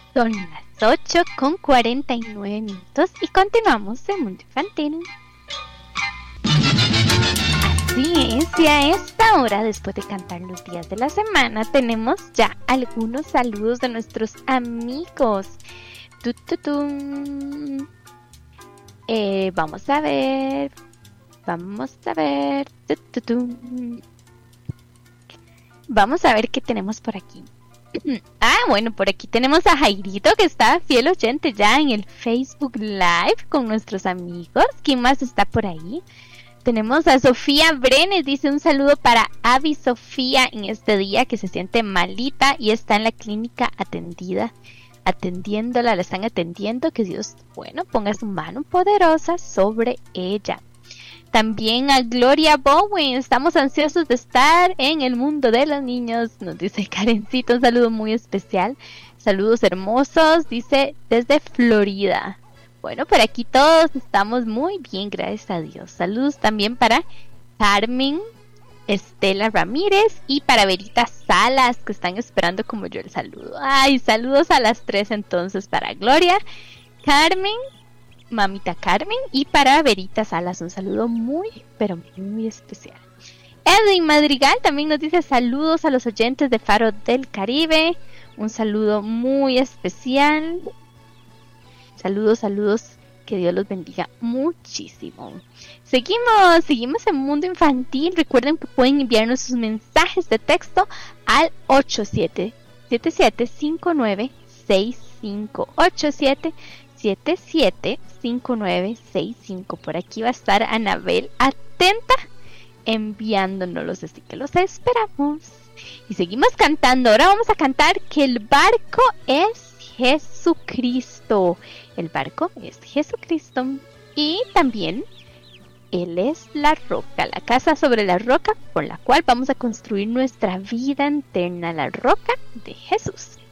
Son las 8:49 y continuamos en Mundo Infantil. Así es, y a esta hora, después de cantar los días de la semana, tenemos ya algunos saludos de nuestros amigos. Vamos a ver. Vamos a ver qué tenemos por aquí. Bueno, por aquí tenemos a Jairito, que está fiel oyente ya en el Facebook Live con nuestros amigos. ¿Quién más está por ahí? Tenemos a Sofía Brenes, dice un saludo para Abby Sofía en este día que se siente malita y está en la clínica atendiéndola, la están atendiendo. Que Dios, ponga su mano poderosa sobre ella. También a Gloria Bowen, estamos ansiosos de estar en el mundo de los niños, nos dice Karencita, un saludo muy especial. Saludos hermosos, dice desde Florida. Bueno, por aquí todos estamos muy bien, gracias a Dios. Saludos también para Carmen, Estela Ramírez y para Verita Salas, que están esperando como yo el saludo. Ay, saludos a las tres entonces para Gloria, Carmen, Mamita Carmen y para Verita Salas, un saludo muy, pero muy especial. Edwin Madrigal también nos dice saludos a los oyentes de Faro del Caribe, un saludo muy especial. Saludos, que Dios los bendiga muchísimo. Seguimos en Mundo Infantil. Recuerden que pueden enviarnos sus mensajes de texto al 87775965 87775965. Por aquí va a estar Anabel atenta enviándonos, así que los esperamos. Y seguimos cantando. Ahora vamos a cantar que el barco es Jesucristo. El barco es Jesucristo y también Él es la roca, la casa sobre la roca por la cual vamos a construir nuestra vida eterna, la roca de Jesús.